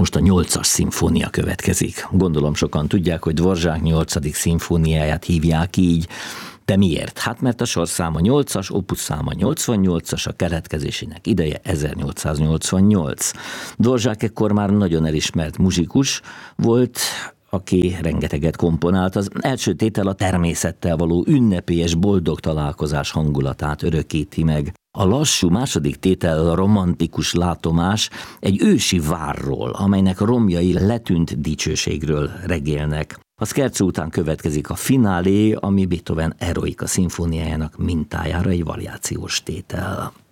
most a 8-as szimfónia következik. Gondolom sokan tudják, hogy Dvořák 8. szimfóniáját hívják így. De miért? Hát mert a sorszáma 8-as, opus száma 88-as, a keletkezésének ideje 1888. Dvořák ekkor már nagyon elismert muzsikus volt, aki rengeteget komponált. Az első tétel a természettel való ünnepélyes boldog találkozás hangulatát örökíti meg. A lassú második tétel, a romantikus látomás egy ősi várról, amelynek romjai letűnt dicsőségről regélnek. A scherzo után következik a finálé, ami Beethoven Eroica szimfóniájának mintájára egy variációs tétel.